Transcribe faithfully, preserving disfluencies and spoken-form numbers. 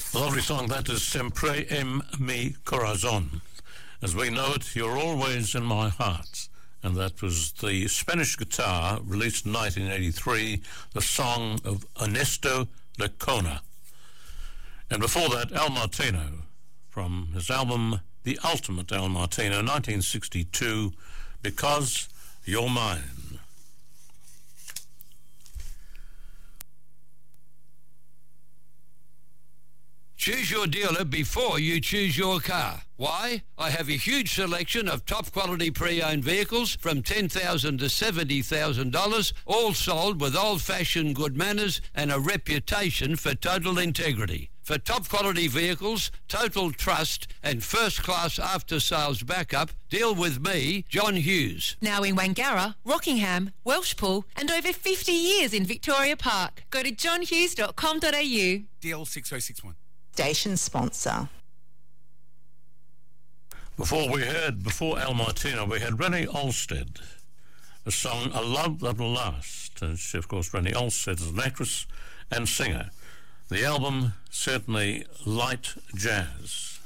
A lovely song, that is Sempre en mi corazón. As we know it, you're always in my heart. And that was the Spanish Guitar, released in nineteen eighty-three, the song of Ernesto Lecona. And before that, Al Martino, from his album The Ultimate Al Martino, nineteen sixty-two, Because You're Mine. Choose your dealer before you choose your car. Why? I have a huge selection of top quality pre-owned vehicles from ten thousand dollars to seventy thousand dollars, all sold with old-fashioned good manners and a reputation for total integrity. For top quality vehicles, total trust and first-class after-sales backup, deal with me, John Hughes. Now in Wangara, Rockingham, Welshpool and over fifty years in Victoria Park. Go to john hughes dot com dot a u. D L six oh six one. Station sponsor. Before we heard, before Al Martino, we had Rennie Olstead, a song, A Love That'll Last. And she, of course, Rennie Olstead is an actress and singer. The album, certainly light jazz.